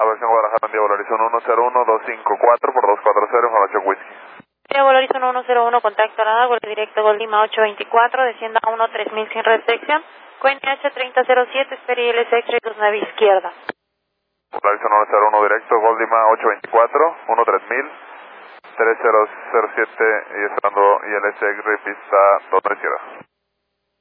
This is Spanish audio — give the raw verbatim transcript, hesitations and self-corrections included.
Aviación Guadalajara, India Horizon uno cero uno dos cinco cuatro por dos cuatro cero, información whisky. India Horizon uno cero uno, contacto nada, vuelo directo Gol Lima ocho veinticuatro, descienda a uno tres mil sin restricción. Cuente H treinta cero siete, espere I L S X-ray dos nueve izquierda. Horizon uno cero uno directo, Gol Lima ocho veinticuatro, uno tres mil, tres cero cero siete y esperando I L S X-ray pista dos nueve izquierda.